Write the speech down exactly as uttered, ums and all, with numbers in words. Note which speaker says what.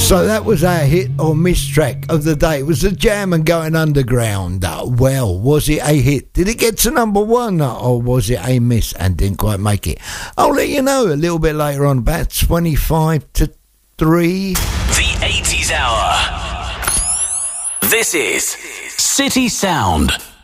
Speaker 1: So that was our hit or miss track of the day. It was the Jam and Going Underground. Uh, well, was it a hit? Did it get to number one? Uh, or was it a miss and didn't quite make it? I'll let you know a little bit later on, about twenty-five to three.
Speaker 2: The eighties Hour. This is City Sound.